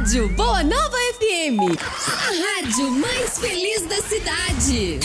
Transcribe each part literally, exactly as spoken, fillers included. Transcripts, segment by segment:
Rádio Boa Nova F M. A rádio mais feliz da cidade.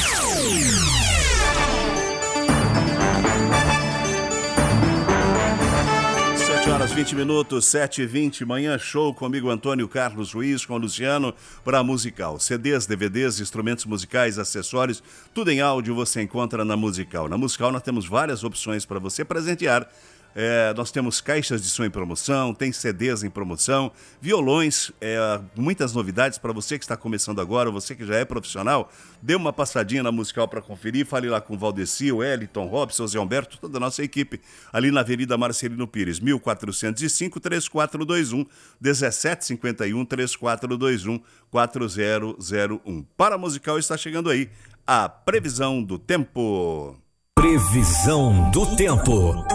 sete horas e vinte minutos, sete e vinte, manhã show comigo, Antônio Carlos Ruiz, com o Luciano, para Musical. C Ds, D V Ds, instrumentos musicais, acessórios, tudo em áudio você encontra na Musical. Na Musical nós temos várias opções para você presentear. É, nós temos caixas de som em promoção, tem C Ds em promoção, violões, é, muitas novidades para você que está começando agora, você que já é profissional. Dê uma passadinha na Musical para conferir, fale lá com o Valdeci, o Wellington, Robson, Zé Humberto, toda a nossa equipe, ali na Avenida Marcelino Pires, mil quatrocentos e cinco, três quatro dois um, dezessete cinquenta e um, três quatro dois um, quatro zero zero um. Para a Musical está chegando aí a previsão do tempo. Previsão do tempo.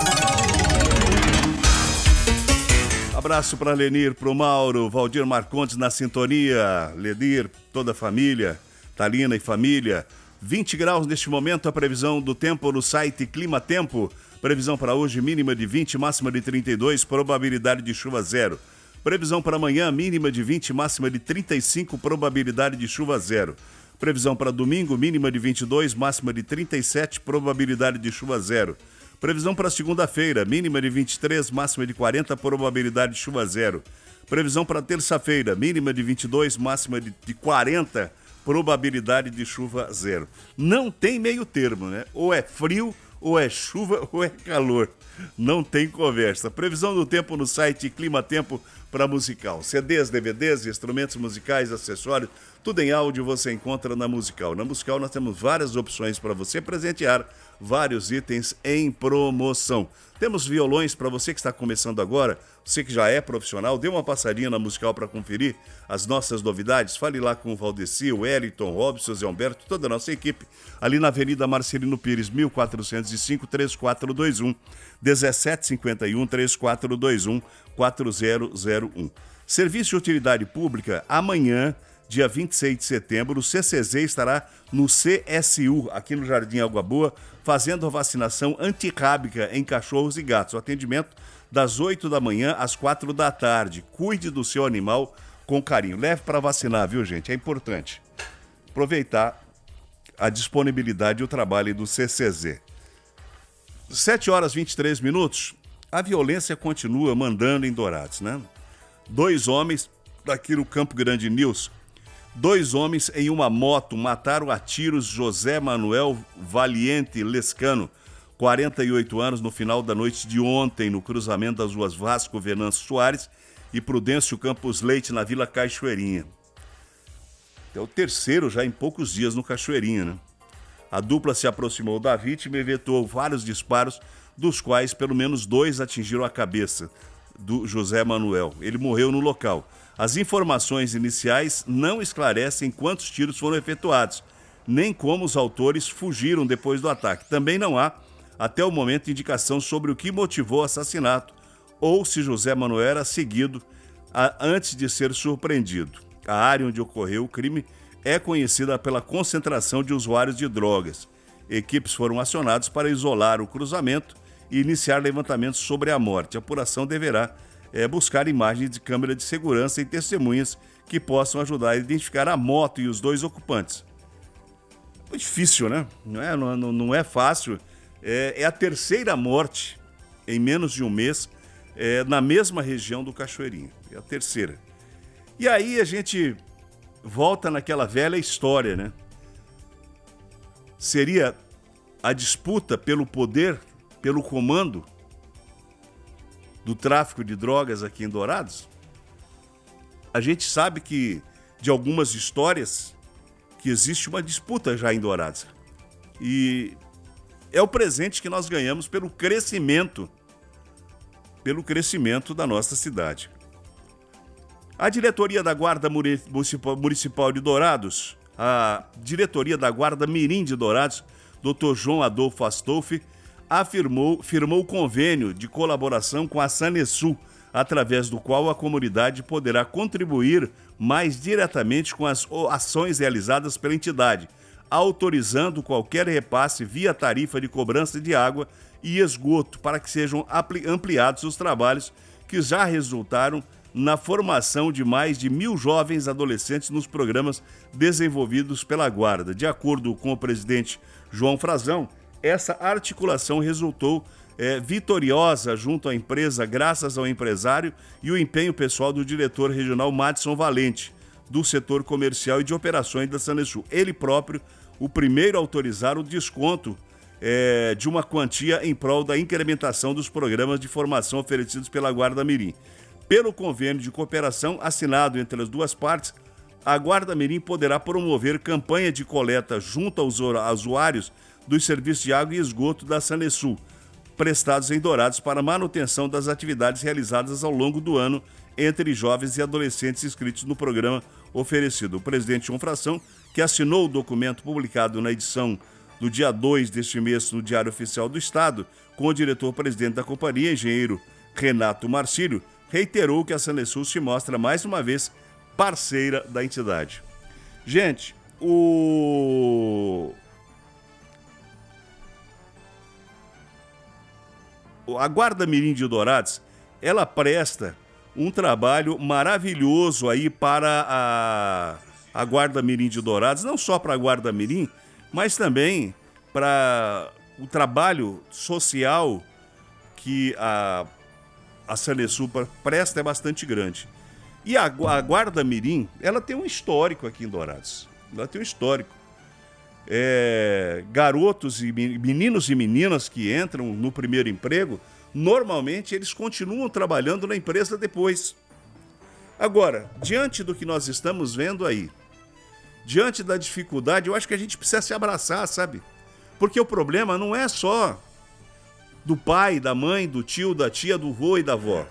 Abraço para Lenir, para o Mauro, Valdir Marcondes na sintonia, Lenir, toda a família, Talina e família. vinte graus neste momento, a previsão do tempo no site Clima Tempo. Previsão para hoje, mínima de vinte, máxima de trinta e dois, probabilidade de chuva zero. Previsão para amanhã, mínima de vinte, máxima de trinta e cinco, probabilidade de chuva zero. Previsão para domingo, mínima de vinte e dois, máxima de trinta e sete, probabilidade de chuva zero. Previsão para segunda-feira, mínima de vinte e três, máxima de quarenta, probabilidade de chuva zero. Previsão para terça-feira, mínima de vinte e dois, máxima de quarenta, probabilidade de chuva zero. Não tem meio termo, né? Ou é frio, ou é chuva, ou é calor. Não tem conversa. Previsão do tempo no site Clima Tempo para Musical. C Ds, D V Ds, instrumentos musicais, acessórios, tudo em áudio você encontra na Musical. Na Musical nós temos várias opções para você presentear, vários itens em promoção. Temos violões para você que está começando agora, você que já é profissional, dê uma passadinha na Musical para conferir as nossas novidades. Fale lá com o Valdeci, o Wellington, Robson, Zé Humberto, toda a nossa equipe, ali na Avenida Marcelino Pires, mil quatrocentos e cinco, três quatro dois um, dezessete cinquenta e um, três quatro dois um, quatro zero zero um. Serviço de Utilidade Pública, amanhã, dia vinte e seis de setembro, o C C Z estará no C S U, aqui no Jardim Água Boa, fazendo a vacinação antirrábica em cachorros e gatos. O atendimento das oito da manhã às quatro da tarde. Cuide do seu animal com carinho. Leve para vacinar, viu, gente? É importante aproveitar a disponibilidade e o trabalho do C C Z. sete horas e vinte e três minutos. A violência continua mandando em Dourados, né? Dois homens, daqui no Campo Grande News, dois homens em uma moto mataram a tiros José Manuel Valiente Lescano, quarenta e oito anos, no final da noite de ontem, no cruzamento das ruas Vasco Venâncio Soares e Prudêncio Campos Leite, na Vila Cachoeirinha. É o terceiro já em poucos dias no Cachoeirinha, né? A dupla se aproximou da vítima e efetuou vários disparos, dos quais pelo menos dois atingiram a cabeça do José Manuel. Ele morreu no local. As informações iniciais não esclarecem quantos tiros foram efetuados, nem como os autores fugiram depois do ataque. Também não há, até o momento, indicação sobre o que motivou o assassinato ou se José Manuel era seguido a, antes de ser surpreendido. A área onde ocorreu o crime é conhecida pela concentração de usuários de drogas. Equipes foram acionadas para isolar o cruzamento e iniciar levantamentos sobre a morte. A apuração deverá é, buscar imagens de câmera de segurança e testemunhas que possam ajudar a identificar a moto e os dois ocupantes. É difícil, né? Não é, não, não é fácil. É, é a terceira morte em menos de um mês é, na mesma região do Cachoeirinha. É a terceira. E aí a gente volta naquela velha história, né? Seria a disputa pelo poder, pelo comando do tráfico de drogas aqui em Dourados? A gente sabe que, de algumas histórias, que existe uma disputa já em Dourados. E é o presente que nós ganhamos pelo crescimento, pelo crescimento da nossa cidade. A diretoria da Guarda Municipal de Dourados, a diretoria da Guarda Mirim de Dourados, doutor João Adolfo Astolfi, afirmou, firmou convênio de colaboração com a Sanesul, através do qual a comunidade poderá contribuir mais diretamente com as ações realizadas pela entidade, autorizando qualquer repasse via tarifa de cobrança de água e esgoto para que sejam ampliados os trabalhos que já resultaram na formação de mais de mil jovens adolescentes nos programas desenvolvidos pela Guarda. De acordo com o presidente João Frazão, essa articulação resultou é, vitoriosa junto à empresa, graças ao empresário e o empenho pessoal do diretor regional Madison Valente, do setor comercial e de operações da Sanesul. Ele próprio, o primeiro a autorizar o desconto é, de uma quantia em prol da incrementação dos programas de formação oferecidos pela Guarda Mirim. Pelo convênio de cooperação assinado entre as duas partes, a Guarda Mirim poderá promover campanha de coleta junto aos usuários dos serviços de água e esgoto da Sanesul, prestados em Dourados para manutenção das atividades realizadas ao longo do ano entre jovens e adolescentes inscritos no programa oferecido. O presidente João Frazão, que assinou o documento publicado na edição do dia dois deste mês no Diário Oficial do Estado, com o diretor-presidente da companhia, engenheiro Renato Marcílio, reiterou que a Sanesul se mostra mais uma vez parceira da entidade. Gente, o... a Guarda Mirim de Dourados, ela presta um trabalho maravilhoso aí para a, a Guarda Mirim de Dourados, não só para a Guarda Mirim, mas também para o trabalho social que a a Sanesul presta é bastante grande. E a, a Guarda Mirim, ela tem um histórico aqui em Dourados. Ela tem um histórico. É, garotos e meninos e meninas que entram no primeiro emprego, normalmente eles continuam trabalhando na empresa depois. Agora, diante do que nós estamos vendo aí, diante da dificuldade, eu acho que a gente precisa se abraçar, sabe? Porque o problema não é só do pai, da mãe, do tio, da tia, do vô e da avó.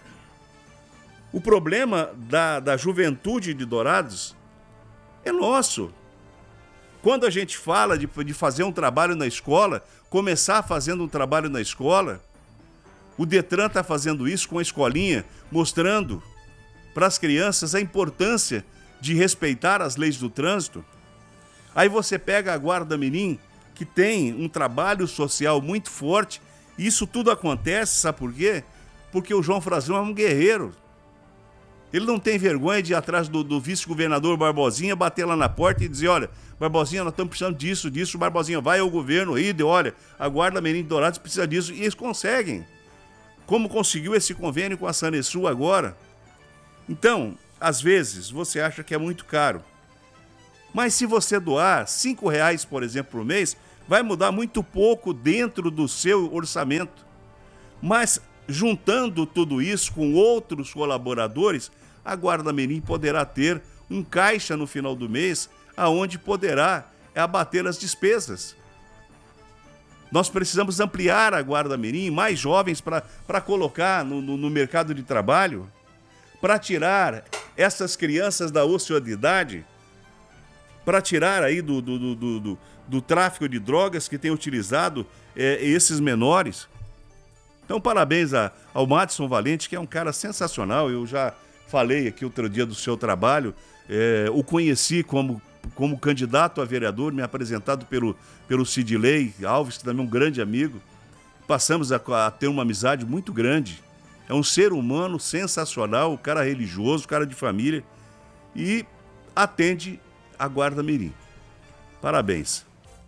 O problema da, da juventude de Dourados é nosso. Quando a gente fala de, de fazer um trabalho na escola, começar fazendo um trabalho na escola, o Detran está fazendo isso com a escolinha, mostrando para as crianças a importância de respeitar as leis do trânsito. Aí você pega a Guarda Mirim, que tem um trabalho social muito forte. Isso tudo acontece, sabe por quê? Porque o João Frazão é um guerreiro. Ele não tem vergonha de ir atrás do, do vice-governador Barbosinha, bater lá na porta e dizer, olha, Barbosinha, nós estamos precisando disso, disso, Barbosinha, vai ao governo aí, de, olha, a Guarda Mirim de Dourados precisa disso. E eles conseguem. Como conseguiu esse convênio com a Sanesul agora? Então, às vezes, você acha que é muito caro. Mas se você doar cinco reais, por exemplo, por mês, vai mudar muito pouco dentro do seu orçamento. Mas, juntando tudo isso com outros colaboradores, a Guarda Mirim poderá ter um caixa no final do mês, aonde poderá abater as despesas. Nós precisamos ampliar a Guarda Mirim, mais jovens para colocar no, no, no mercado de trabalho, para tirar essas crianças da ociosidade, para tirar aí do, do, do, do, do, do tráfico de drogas que tem utilizado é, esses menores. Então, parabéns a, ao Madison Valente, que é um cara sensacional. Eu já falei aqui outro dia do seu trabalho, é, o conheci como, como candidato a vereador, me apresentado pelo, pelo Sidley Alves, que também é um grande amigo. Passamos a, a ter uma amizade muito grande. É um ser humano sensacional, um cara religioso, um cara de família, e atende a Guarda Mirim. Parabéns.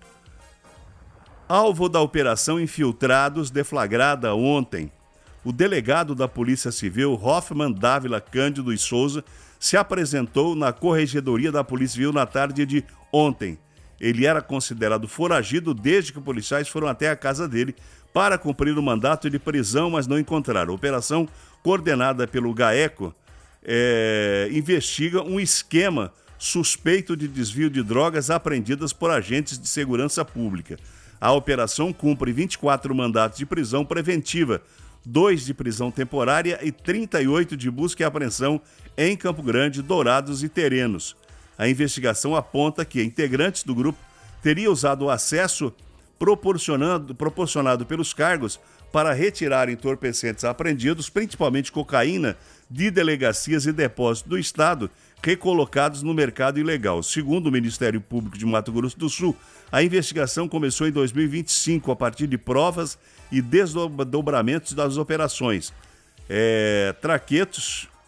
Alvo da Operação Infiltrados, deflagrada ontem, o delegado da Polícia Civil, Hoffman Dávila Cândido e Souza, se apresentou na Corregedoria da Polícia Civil na tarde de ontem. Ele era considerado foragido desde que policiais foram até a casa dele para cumprir o mandato de prisão, mas não encontraram. A operação, coordenada pelo GAECO, é, investiga um esquema suspeito de desvio de drogas apreendidas por agentes de segurança pública. A operação cumpre vinte e quatro mandatos de prisão preventiva, dois de prisão temporária e trinta e oito de busca e apreensão em Campo Grande, Dourados e Terenos. A investigação aponta que integrantes do grupo teriam usado o acesso proporcionado, proporcionado pelos cargos para retirar entorpecentes apreendidos, principalmente cocaína, de delegacias e depósitos do Estado, recolocados no mercado ilegal. Segundo o Ministério Público de Mato Grosso do Sul, a investigação começou em dois mil e vinte e cinco a partir de provas e desdobramentos das operações. É, traquetos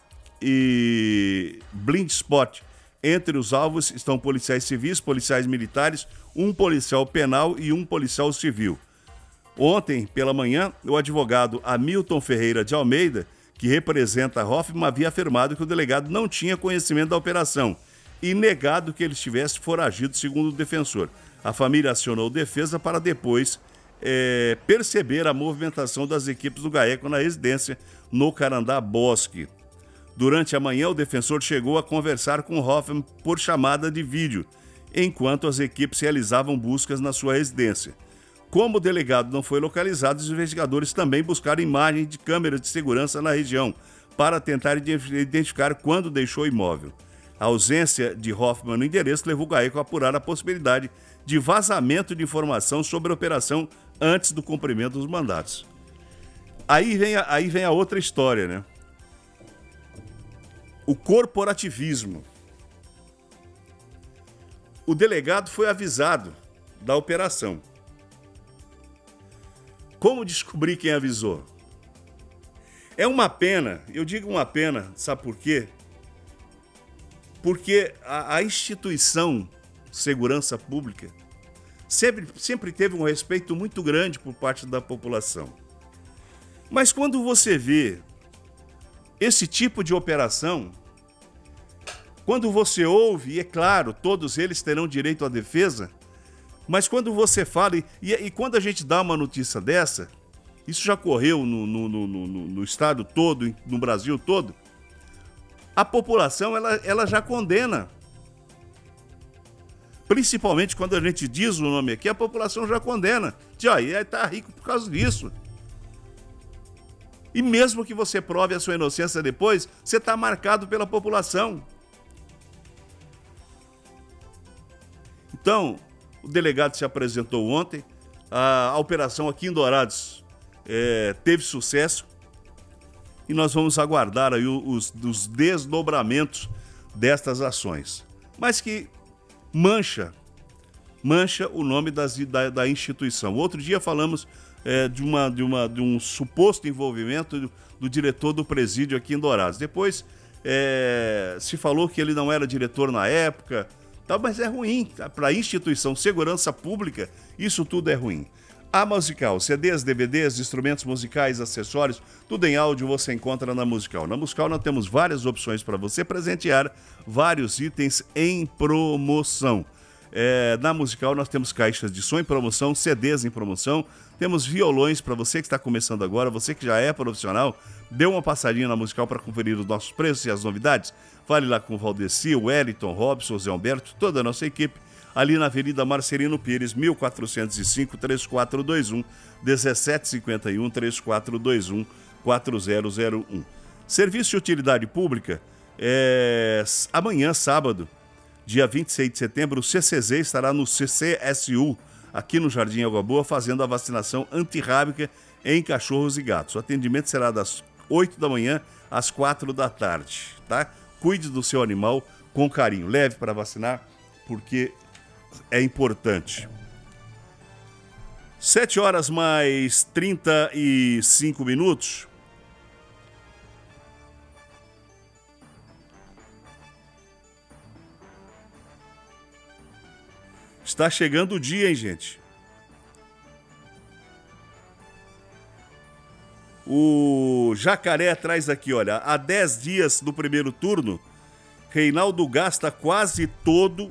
e blind spot. Entre os alvos estão policiais civis, policiais militares, um policial penal e um policial civil. Ontem, pela manhã, o advogado Hamilton Ferreira de Almeida, que representa a Hoffmann, havia afirmado que o delegado não tinha conhecimento da operação e negado que ele estivesse foragido, segundo o defensor. A família acionou defesa para depois é, perceber a movimentação das equipes do GAECO na residência no Carandá Bosque. Durante a manhã, o defensor chegou a conversar com Hoffmann por chamada de vídeo, enquanto as equipes realizavam buscas na sua residência. Como o delegado não foi localizado, os investigadores também buscaram imagens de câmeras de segurança na região para tentar identificar quando deixou o imóvel. A ausência de Hoffmann no endereço levou o GAECO a apurar a possibilidade de vazamento de informação sobre a operação antes do cumprimento dos mandatos. Aí vem a, aí vem a outra história, né? O corporativismo. O delegado foi avisado da operação. Como descobrir quem avisou? É uma pena, eu digo uma pena, sabe por quê? Porque a, a instituição segurança pública sempre, sempre teve um respeito muito grande por parte da população. Mas quando você vê esse tipo de operação, quando você ouve, e é claro, todos eles terão direito à defesa, mas quando você fala, e, e quando a gente dá uma notícia dessa, isso já ocorreu no, no, no, no, no estado todo, no Brasil todo, a população ela, ela já condena. Principalmente quando a gente diz o nome aqui, a população já condena. Diz, ó, ele tá rico por causa disso. E mesmo que você prove a sua inocência depois, você está marcado pela população. Então, o delegado se apresentou ontem, a, a operação aqui em Dourados é, teve sucesso e nós vamos aguardar aí os, os desdobramentos destas ações. Mas que mancha, mancha o nome das, da, da instituição. Outro dia falamos é, de, uma, de, uma, de um suposto envolvimento do, do diretor do presídio aqui em Dourados. Depois é, se falou que ele não era diretor na época, tá, mas é ruim. Para a instituição segurança pública, isso tudo é ruim. A Musical, C Ds, D V Ds, instrumentos musicais, acessórios, tudo em áudio você encontra na Musical. Na Musical nós temos várias opções para você presentear, vários itens em promoção. É, na Musical nós temos caixas de som em promoção, C Ds em promoção, temos violões para você que está começando agora, você que já é profissional, dê uma passadinha na Musical para conferir os nossos preços e as novidades. Fale lá com o Valdeci, o Wellington, Robson, Zé Humberto, toda a nossa equipe, ali na Avenida Marcelino Pires, mil quatrocentos e cinco, três quatro dois um, um sete cinco um, três quatro dois um, quatro zero zero um. Serviço de utilidade pública, é... amanhã, sábado, dia vinte e seis de setembro, o C C Z estará no C C S U, aqui no Jardim Água Boa, fazendo a vacinação antirrábica em cachorros e gatos. O atendimento será das oito da manhã às quatro da tarde, tá? Cuide do seu animal com carinho, leve para vacinar, porque é importante. Sete horas mais trinta e cinco minutos. Está chegando o dia, hein, gente? O Jacaré traz aqui, olha, há dez dias do primeiro turno, Reinaldo gasta quase todo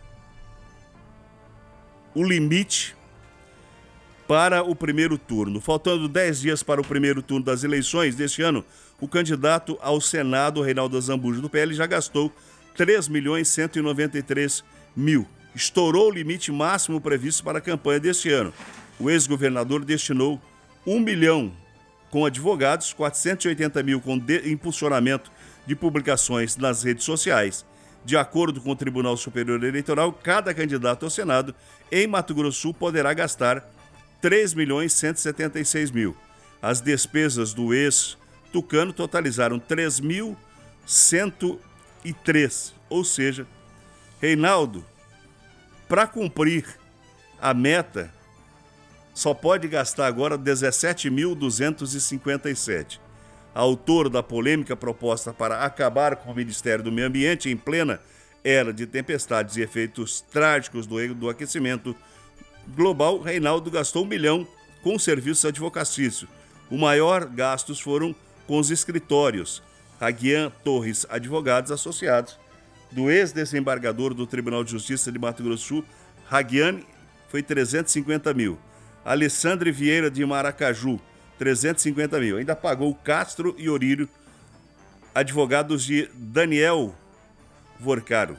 o limite para o primeiro turno. Faltando dez dias para o primeiro turno das eleições deste ano, o candidato ao Senado, Reinaldo Azambuja, do P L, já gastou três milhões cento e noventa e três mil. Estourou o limite máximo previsto para a campanha deste ano. O ex-governador destinou um milhão com advogados, quatrocentos e oitenta mil com impulsionamento de publicações nas redes sociais. De acordo com o Tribunal Superior Eleitoral, cada candidato ao Senado em Mato Grosso do Sul poderá gastar três milhões cento e setenta e seis mil. As despesas do ex-tucano totalizaram três mil cento e três, ou seja, Reinaldo, para cumprir a meta, só pode gastar agora dezessete mil duzentos e cinquenta e sete. autor da polêmica proposta para acabar com o Ministério do Meio Ambiente em plena era de tempestades e efeitos trágicos do, do aquecimento global, Reinaldo gastou um milhão com serviços advocatícios. O maior gastos foram com os escritórios Haguian Torres Advogados Associados, do ex-desembargador do Tribunal de Justiça de Mato Grosso do Sul, Haguian, foi trezentos e cinquenta mil. Alessandre Vieira de Maracaju, trezentos e cinquenta mil. Ainda pagou Castro e Orílio, advogados de Daniel Vorcaro,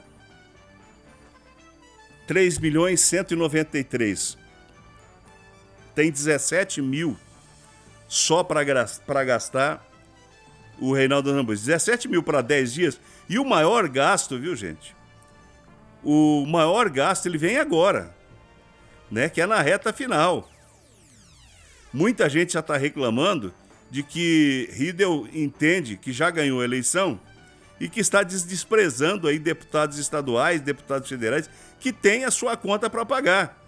três milhões cento e noventa e três. Tem dezessete mil só para gastar o Reinaldo Zambuja. dezessete mil para dez dias. E o maior gasto, viu, gente? O maior gasto ele vem agora, né? Que é na reta final. Muita gente já está reclamando de que Riedel entende que já ganhou a eleição e que está desprezando aí deputados estaduais, deputados federais, que têm a sua conta para pagar.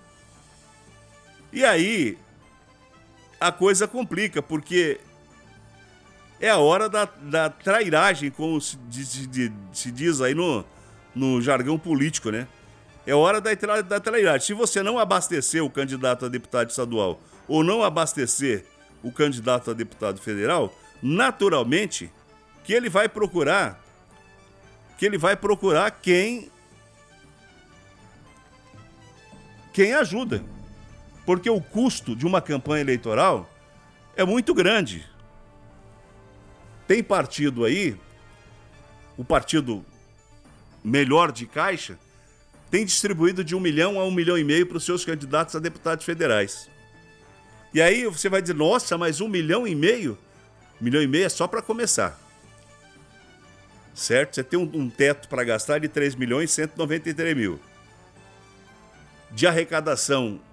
E aí a coisa complica, porque é a hora da, da trairagem, como se, de, de, se diz aí no, no jargão político, né? É hora da, da trairagem. Se você não abastecer o candidato a deputado estadual ou não abastecer o candidato a deputado federal, naturalmente que ele vai procurar, que ele vai procurar quem, quem ajuda. Porque o custo de uma campanha eleitoral é muito grande. Tem partido aí, o partido melhor de caixa, tem distribuído de um milhão a um milhão e meio para os seus candidatos a deputados federais. E aí você vai dizer, nossa, mas um milhão e meio? Um milhão e meio é só para começar. Certo? Você tem um, um teto para gastar de três milhões cento e noventa e três mil. De arrecadação,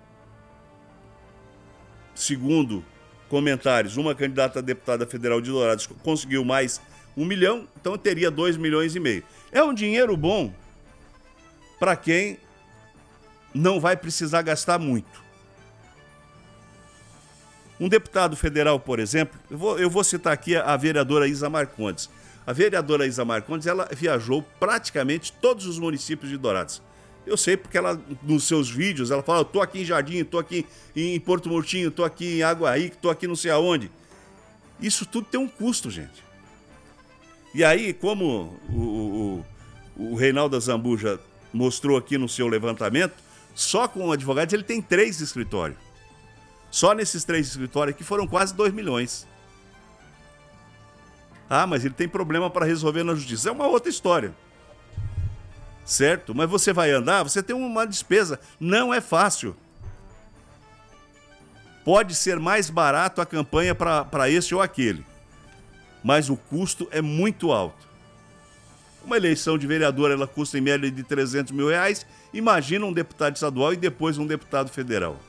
segundo comentários, uma candidata a deputada federal de Dourados conseguiu mais um milhão, então teria dois milhões e meio. É um dinheiro bom para quem não vai precisar gastar muito. Um deputado federal, por exemplo, eu vou, eu vou citar aqui a, a vereadora Isa Marcondes. A vereadora Isa Marcondes, ela viajou praticamente todos os municípios de Dourados. Eu sei porque ela, nos seus vídeos, ela fala, eu tô aqui em Jardim, tô aqui em Porto Murtinho, tô aqui em Aguaí, tô aqui não sei aonde. Isso tudo tem um custo, gente. E aí, como o, o, o Reinaldo Zambuja mostrou aqui no seu levantamento, só com advogados ele tem três escritórios. Só nesses três escritórios aqui foram quase dois milhões. Ah, mas ele tem problema para resolver na justiça. É uma outra história. Certo? Mas você vai andar, você tem uma despesa. Não é fácil. Pode ser mais barato a campanha para esse ou aquele. Mas o custo é muito alto. Uma eleição de vereador, ela custa em média de trezentos mil reais. Imagina um deputado estadual e depois um deputado federal.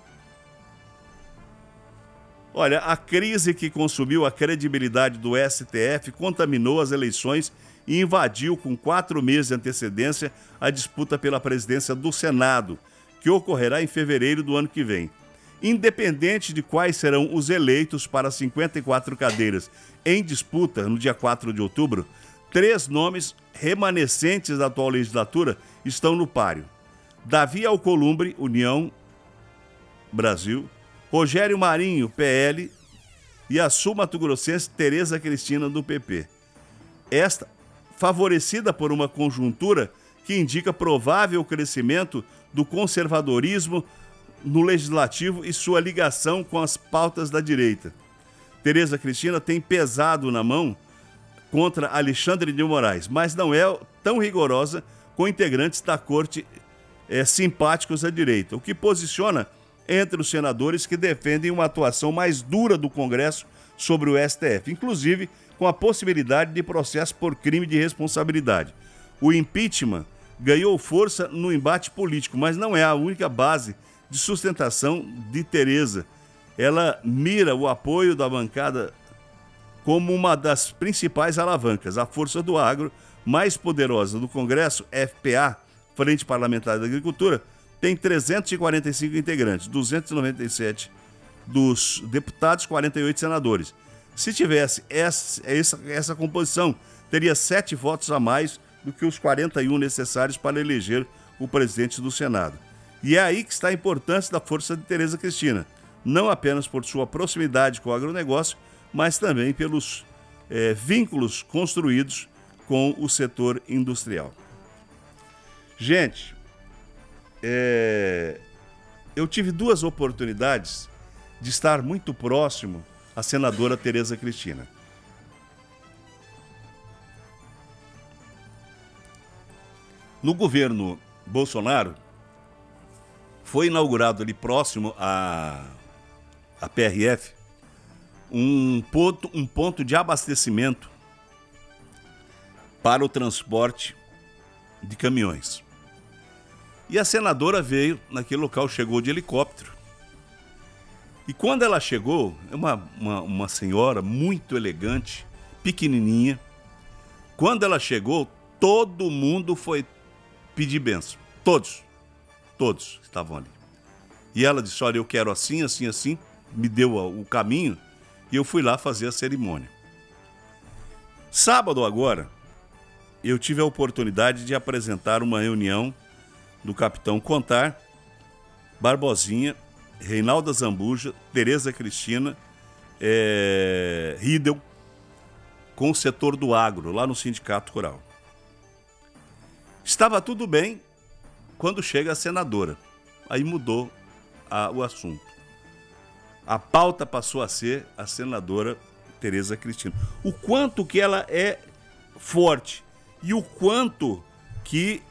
Olha, a crise que consumiu a credibilidade do S T F contaminou as eleições e invadiu com quatro meses de antecedência a disputa pela presidência do Senado, que ocorrerá em fevereiro do ano que vem. Independente de quais serão os eleitos para cinquenta e quatro cadeiras em disputa no dia quatro de outubro, três nomes remanescentes da atual legislatura estão no páreo. Davi Alcolumbre, União Brasil, Rogério Marinho, P L, e a sul-mato-grossense Tereza Cristina, do P P. Esta, favorecida por uma conjuntura que indica provável crescimento do conservadorismo no legislativo e sua ligação com as pautas da direita. Tereza Cristina tem pesado na mão contra Alexandre de Moraes, mas não é tão rigorosa com integrantes da corte é, simpáticos à direita, o que posiciona entre os senadores que defendem uma atuação mais dura do Congresso sobre o S T F, inclusive com a possibilidade de processo por crime de responsabilidade. O impeachment ganhou força no embate político, mas não é a única base de sustentação de Tereza. Ela mira o apoio da bancada como uma das principais alavancas. A força do agro, mais poderosa do Congresso, F P A, Frente Parlamentar da Agricultura, tem trezentos e quarenta e cinco integrantes, duzentos e noventa e sete dos deputados, quarenta e oito senadores. Se tivesse essa, essa, essa composição, teria sete votos a mais do que os quarenta e um necessários para eleger o presidente do Senado. E é aí que está a importância da força de Tereza Cristina, não apenas por sua proximidade com o agronegócio, mas também pelos é, vínculos construídos com o setor industrial. Gente, é, eu tive duas oportunidades de estar muito próximo à senadora Tereza Cristina. No governo Bolsonaro, foi inaugurado ali próximo à, à P R F um ponto, um ponto de abastecimento para o transporte de caminhões. E a senadora veio naquele local, chegou de helicóptero. E quando ela chegou, uma, uma, uma senhora muito elegante, pequenininha, quando ela chegou, todo mundo foi pedir bênção. Todos. Todos estavam ali. E ela disse, olha, eu quero assim, assim, assim. Me deu o caminho e eu fui lá fazer a cerimônia. Sábado agora, eu tive a oportunidade de apresentar uma reunião do Capitão Contar, Barbosinha, Reinalda Zambuja, Tereza Cristina, é, Riedel, com o setor do agro, lá no Sindicato Rural. Estava tudo bem quando chega a senadora. Aí mudou a, o assunto. A pauta passou a ser a senadora Tereza Cristina. O quanto que ela é forte e o quanto que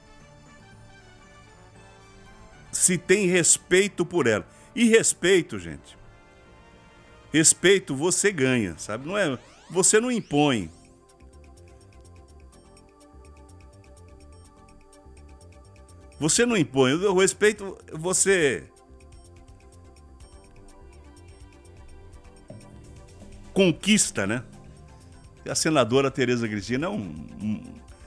se tem respeito por ela. E respeito, gente, respeito você ganha, sabe? Não é, você não impõe. Você não impõe. O respeito, você conquista, né? E a senadora Tereza Cristina é um, um,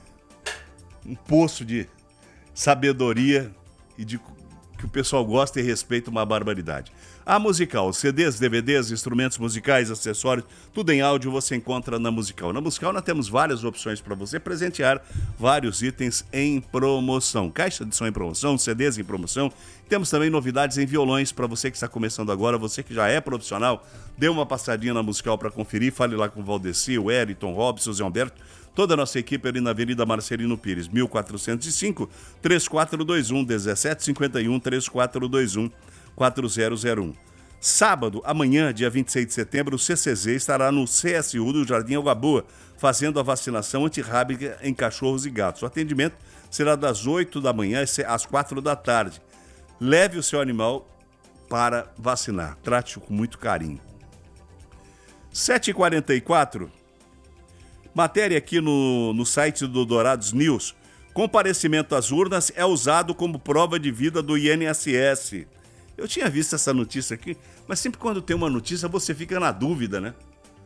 um poço de sabedoria e de que o pessoal gosta e respeita uma barbaridade. A Musical, C Ds, D V Ds, instrumentos musicais, acessórios, tudo em áudio você encontra na Musical. Na Musical nós temos várias opções para você presentear vários itens em promoção. Caixa de som em promoção, C Ds em promoção. Temos também novidades em violões para você que está começando agora, você que já é profissional, dê uma passadinha na Musical para conferir, fale lá com o Valdeci, o Eriton, Robson, o Zé Humberto, toda a nossa equipe ali na Avenida Marcelino Pires, mil quatrocentos e cinco, três quatro dois um, um sete cinco um, três quatro dois um, quatro zero zero um. Sábado, amanhã, dia vinte e seis de setembro, o C C Z estará no C S U do Jardim Água Boa, fazendo a vacinação antirrábica em cachorros e gatos. O atendimento será das oito da manhã às quatro da tarde. Leve o seu animal para vacinar. Trate-o com muito carinho. sete e quarenta e quatro. Matéria aqui no, no site do Dourados News. Comparecimento às urnas é usado como prova de vida do I N S S. Eu tinha visto essa notícia aqui, mas sempre quando tem uma notícia você fica na dúvida, né?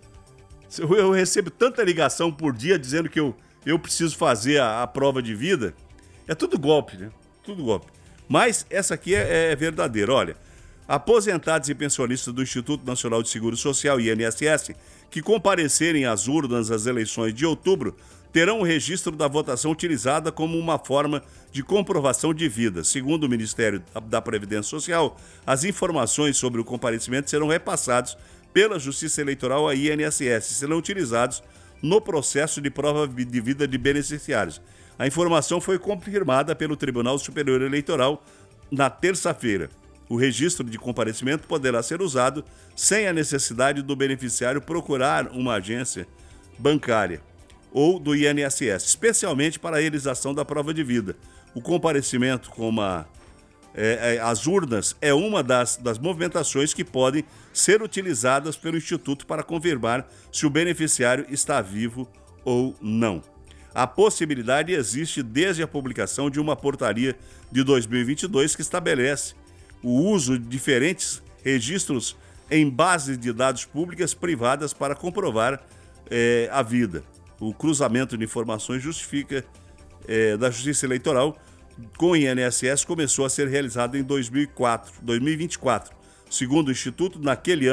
Eu, eu recebo tanta ligação por dia dizendo que eu, eu preciso fazer a, a prova de vida. É tudo golpe, né? Tudo golpe. Mas essa aqui é, é verdadeira. Olha, aposentados e pensionistas do Instituto Nacional de Seguro Social, I N S S, que comparecerem às urnas às eleições de outubro, terão o registro da votação utilizada como uma forma de comprovação de vida. Segundo o Ministério da Previdência Social, as informações sobre o comparecimento serão repassadas pela Justiça Eleitoral à I N S S e serão utilizados no processo de prova de vida de beneficiários. A informação foi confirmada pelo Tribunal Superior Eleitoral na terça-feira. O registro de comparecimento poderá ser usado sem a necessidade do beneficiário procurar uma agência bancária ou do I N S S, especialmente para a realização da prova de vida. O comparecimento com uma, é, é, as urnas é uma das, das movimentações que podem ser utilizadas pelo Instituto para confirmar se o beneficiário está vivo ou não. A possibilidade existe desde a publicação de uma portaria de dois mil e vinte e dois que estabelece o uso de diferentes registros em bases de dados públicas privadas para comprovar é, a vida. O cruzamento de informações justifica, é, da Justiça Eleitoral com o I N S S começou a ser realizado em dois mil e quatro, dois mil e vinte e quatro. Segundo o Instituto, naquele ano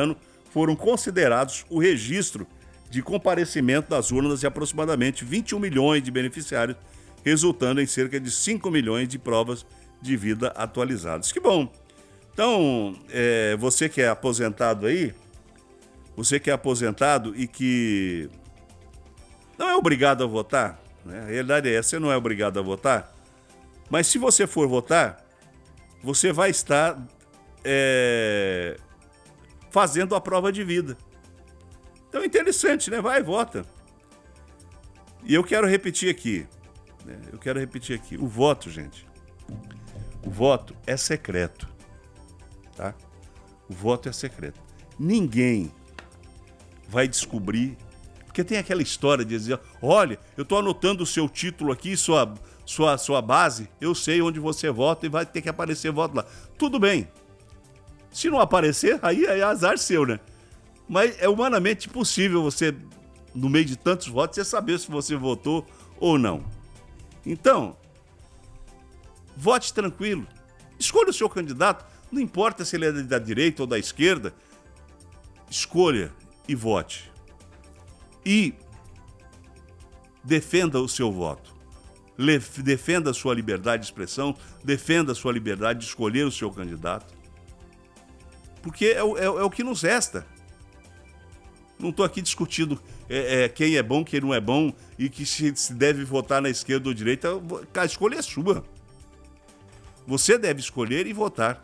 foram considerados o registro de comparecimento das urnas de aproximadamente vinte e um milhões de beneficiários, resultando em cerca de cinco milhões de provas de vida atualizadas. Que bom! Então, é, você que é aposentado aí, você que é aposentado e que não é obrigado a votar, né? A realidade é essa, você não é obrigado a votar, mas se você for votar, você vai estar é, fazendo a prova de vida. Então é interessante, né? Vai, vota. E eu quero repetir aqui, né? Eu quero repetir aqui, o voto, gente, o voto é secreto, tá? O voto é secreto. Ninguém vai descobrir, porque tem aquela história de dizer, olha, eu estou anotando o seu título aqui, sua, sua, sua base, eu sei onde você vota e vai ter que aparecer voto lá. Tudo bem. Se não aparecer, aí é azar seu, né? Mas é humanamente possível você, no meio de tantos votos, você saber se você votou ou não. Então, vote tranquilo. Escolha o seu candidato, não importa se ele é da direita ou da esquerda, escolha e vote. E defenda o seu voto. Le- defenda a sua liberdade de expressão, defenda a sua liberdade de escolher o seu candidato. Porque é, o- é, é o que nos resta. Não estou aqui discutindo é, é, quem é bom, quem não é bom e que se, se deve votar na esquerda ou direita. A escolha é sua. Você deve escolher e votar.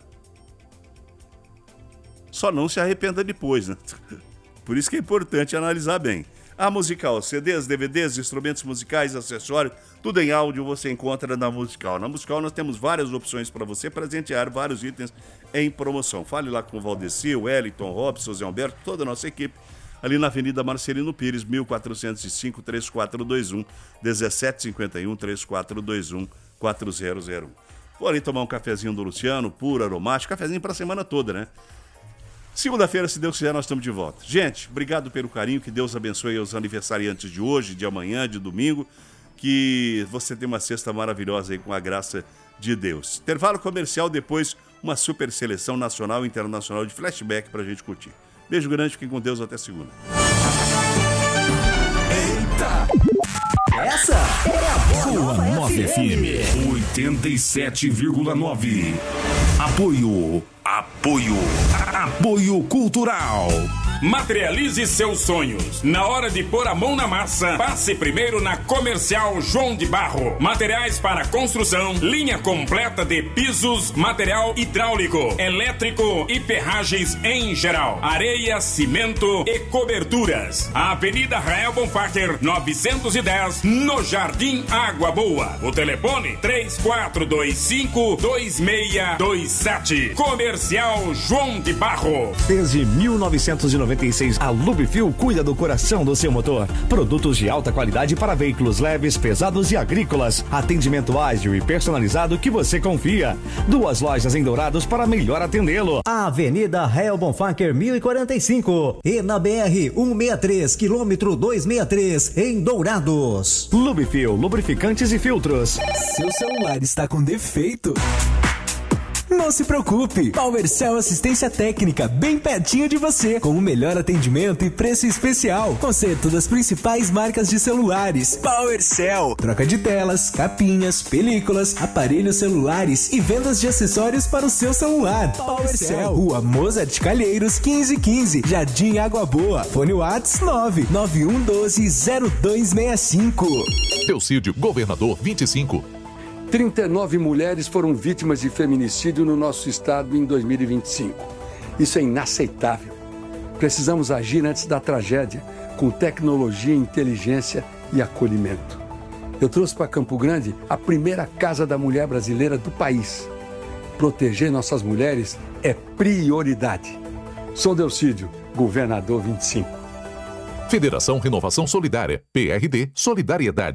Só não se arrependa depois, né? Por isso que é importante analisar bem. A Musical, C Ds, D V Ds, instrumentos musicais, acessórios, tudo em áudio você encontra na Musical. Na Musical nós temos várias opções para você presentear vários itens em promoção. Fale lá com o Valdeci, o Wellington, o Robson, o Zé Humberto, toda a nossa equipe, ali na Avenida Marcelino Pires, mil quatrocentos e cinco, três quatro dois um, dezessete cinquenta e um, três quatro dois um, quatro zero zero um. Vou ali tomar um cafezinho do Luciano, puro, aromático, cafezinho para a semana toda, né? Segunda-feira, se Deus quiser, nós estamos de volta. Gente, obrigado pelo carinho, que Deus abençoe os aniversariantes de hoje, de amanhã, de domingo, que você tenha uma sexta maravilhosa aí com a graça de Deus. Intervalo comercial, depois uma super seleção nacional e internacional de flashback pra gente curtir. Beijo grande, fiquem com Deus, até segunda. Essa é a Boa nove F M oitenta e sete vírgula nove. Apoio, apoio, apoio cultural. Materialize seus sonhos. Na hora de pôr a mão na massa, passe primeiro na Comercial João de Barro. Materiais para construção, linha completa de pisos, material hidráulico, elétrico e ferragens em geral. Areia, cimento e coberturas. Avenida Rael Bonfacher, novecentos e dez, no Jardim Água Boa. O telefone três quatro dois cinco, dois seis dois sete. Comercial João de Barro. Desde mil novecentos e noventa e seis, a Lubifil cuida do coração do seu motor. Produtos de alta qualidade para veículos leves, pesados e agrícolas. Atendimento ágil e personalizado que você confia. Duas lojas em Dourados para melhor atendê-lo. Avenida Rael Bonfacher mil e quarenta e cinco e na B R cento e sessenta e três, quilômetro duzentos e sessenta e três, em Dourados. Lubifil, lubrificantes e filtros. Seu celular está com defeito? Não se preocupe, PowerCell Assistência Técnica, bem pertinho de você, com o melhor atendimento e preço especial. Conserto das principais marcas de celulares. PowerCell, troca de telas, capinhas, películas, aparelhos celulares e vendas de acessórios para o seu celular. PowerCell, Rua Mozart Calheiros, quinze quinze, Jardim Água Boa. Fone WhatsApp nove nove um um dois zero dois seis cinco. Teocídio, Governador vinte e cinco. trinta e nove mulheres foram vítimas de feminicídio no nosso estado em dois mil e vinte e cinco. Isso é inaceitável. Precisamos agir antes da tragédia, com tecnologia, inteligência e acolhimento. Eu trouxe para Campo Grande a primeira Casa da Mulher brasileira do país. Proteger nossas mulheres é prioridade. Sou Delcídio, Governador vinte e cinco. Federação Renovação Solidária, P R D Solidariedade.